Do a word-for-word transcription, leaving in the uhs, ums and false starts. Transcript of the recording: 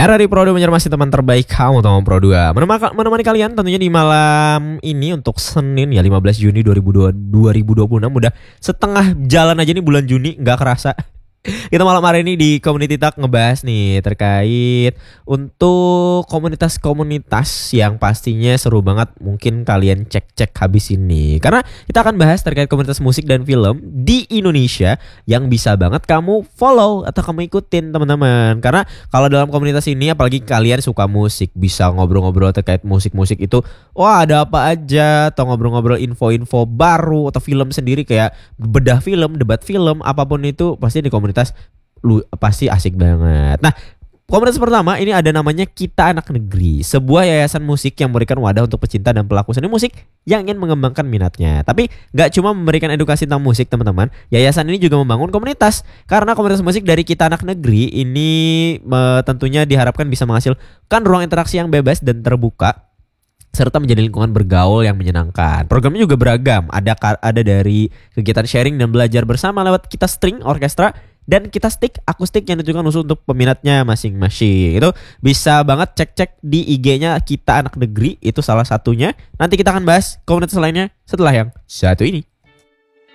Era di Pro dua masih teman terbaik kamu teman Pro dua. Menemani, menemani kalian tentunya di malam ini untuk Senin ya lima belas Juni dua ribu dua puluh enam. Udah setengah jalan aja nih bulan Juni, nggak kerasa. Kita malam hari ini di Community Talk ngebahas nih terkait untuk komunitas-komunitas yang pastinya seru banget. Mungkin kalian cek-cek habis ini, karena kita akan bahas terkait komunitas musik dan film di Indonesia yang bisa banget kamu follow atau kamu ikutin teman-teman. Karena kalau dalam komunitas ini, apalagi kalian suka musik, bisa ngobrol-ngobrol terkait musik-musik itu. Wah, ada apa aja, atau ngobrol-ngobrol info-info baru atau film sendiri, kayak bedah film, debat film, apapun itu pasti di komunitas lu pasti asik banget. Nah, komunitas pertama ini ada namanya Kita Anak Negeri, sebuah yayasan musik yang memberikan wadah untuk pecinta dan pelaku seni musik yang ingin mengembangkan minatnya. Tapi gak cuma memberikan edukasi tentang musik teman-teman, yayasan ini juga membangun komunitas. Karena komunitas musik dari Kita Anak Negeri ini me, tentunya diharapkan bisa menghasilkan ruang interaksi yang bebas dan terbuka, serta menjadi lingkungan bergaul yang menyenangkan. Programnya juga beragam. Ada ada dari kegiatan sharing dan belajar bersama lewat Kita String Orkestra dan Kita Stick akustik yang ditujukan khusus untuk peminatnya masing-masing. Itu bisa banget cek-cek di I G-nya Kita Anak Negeri, itu salah satunya. Nanti kita akan bahas komunitas lainnya setelah yang satu ini.